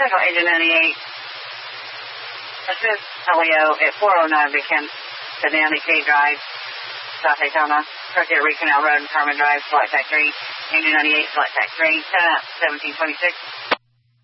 Central Agent 98. Assist LEO at 409 Beacon, Sedan K Drive, South Daytona, Cartier Reed Canal Road, Carmen Drive, Flight Tech 3, Agent 98, Flight Tech 3, 10 at 1726.